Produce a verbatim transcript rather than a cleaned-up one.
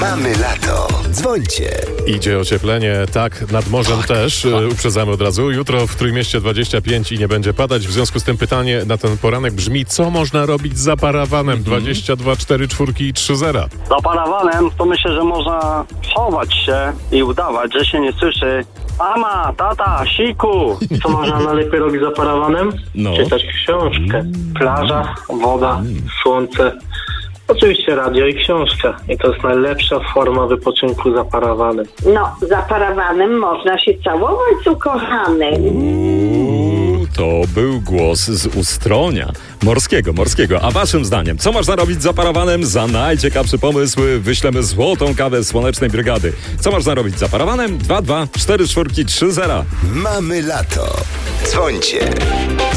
Mamy lato. Dzwońcie. Idzie ocieplenie, tak, nad morzem Tak, też, tak. uprzedzamy od razu. Jutro w Trójmieście dwadzieścia pięć i nie będzie padać. W związku z tym pytanie na ten poranek brzmi, co można robić za parawanem? Mhm. dwadzieścia dwa, cztery, cztery i trzy zera. Za parawanem to myślę, że można chować się i udawać, że się nie słyszy. Mama, tata, siku. Co można najlepiej robić za parawanem? No. Czytać książkę. Plaża, woda, słońce. Oczywiście radio i książka. I to jest najlepsza forma wypoczynku za parawanem. No, za parawanem można się całować z ukochanym. Uuu, to był głos z Ustronia. Morskiego, morskiego. A waszym zdaniem, co można robić za parawanem? Za najciekawszy pomysł wyślemy złotą kawę Słonecznej Brygady. Co można robić za parawanem? dwa dwa cztery cztery trzy zera. Mamy lato. Dzwońcie.